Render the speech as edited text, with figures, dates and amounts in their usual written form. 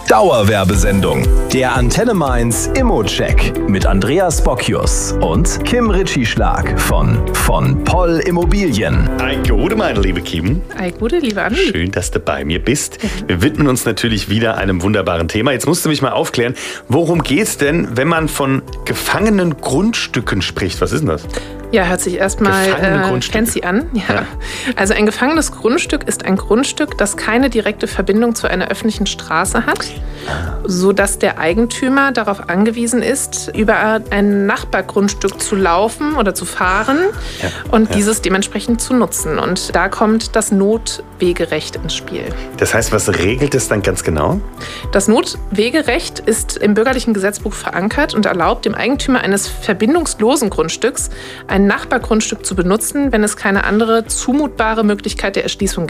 Dauerwerbesendung. Der Antenne Mainz Immo-Check mit Andreas Bockius und Kim Ritchie-Schlag von Poll Immobilien. Ei Gute, meine liebe Kim. Ei Gute, liebe Andi. Schön, dass du bei mir bist. Wir widmen uns natürlich wieder einem wunderbaren Thema. Jetzt musst du mich mal aufklären, worum geht's denn, wenn man von gefangenen Grundstücken spricht? Was ist denn das? Ja, hört sich erstmal fancy an. Ja. Also ein gefangenes Grundstück ist ein Grundstück, das keine direkte Verbindung zu einer öffentlichen Straße hat, sodass der Eigentümer darauf angewiesen ist, über ein Nachbargrundstück zu laufen oder zu fahren und dieses dementsprechend zu nutzen. Und da kommt das Notwegerecht ins Spiel. Das heißt, was regelt es dann ganz genau? Das Notwegerecht ist im bürgerlichen Gesetzbuch verankert und erlaubt dem Eigentümer eines verbindungslosen Grundstücks ein Nachbargrundstück zu benutzen, wenn es keine andere zumutbare Möglichkeit der Erschließung